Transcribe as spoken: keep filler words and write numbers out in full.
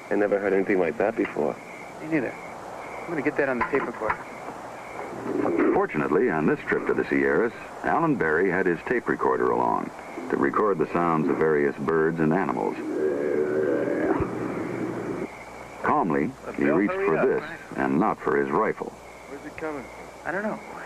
I never heard anything like that before. Me neither. I'm going to get that on the tape recorder. Fortunately, on this trip to the Sierras, Alan Berry had his tape recorder along to record the sounds of various birds and animals. Calmly, he reached for this and not for his rifle. Where's it coming from? I don't know.